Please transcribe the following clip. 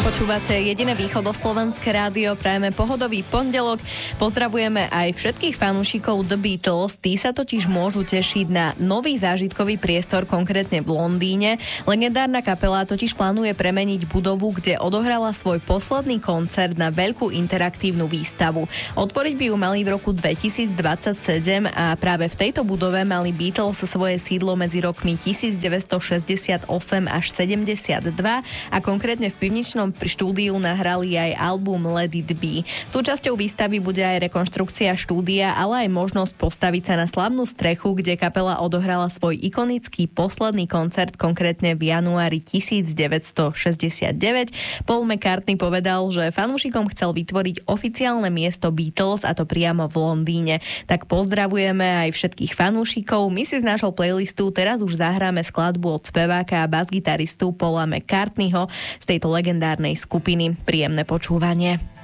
Počúvate jediné východoslovenské rádio, prajeme pohodový pondelok. Pozdravujeme aj všetkých fanúšikov The Beatles. Tí sa totiž môžu tešiť na nový zážitkový priestor, konkrétne v Londýne. Legendárna kapela totiž plánuje premeniť budovu, kde odohrala svoj posledný koncert, na veľkú interaktívnu výstavu. Otvoriť by ju mali v roku 2027 a práve v tejto budove mali Beatles svoje sídlo medzi rokmi 1968 až 72 a konkrétne v pivničnom štúdiu nahrali aj album Let It Be. Súčasťou výstavy bude aj rekonštrukcia štúdia, ale aj možnosť postaviť sa na slavnú strechu, kde kapela odohrala svoj ikonický posledný koncert, konkrétne v januári 1969. Paul McCartney povedal, že fanúšikom chcel vytvoriť oficiálne miesto Beatles, a to priamo v Londýne. Tak pozdravujeme aj všetkých fanúšikov. My si z nášho playlistu teraz už zahráme skladbu od speváka a basgitaristu Paula McCartneyho z tejto legendárnej skupiny. Príjemné počúvanie.